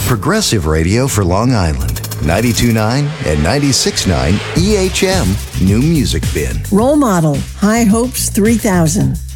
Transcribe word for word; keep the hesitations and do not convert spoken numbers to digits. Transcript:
Progressive radio for Long Island. ninety-two point nine and ninety-six point nine E H M New Music Bin. Role Model, High Hopes three thousand.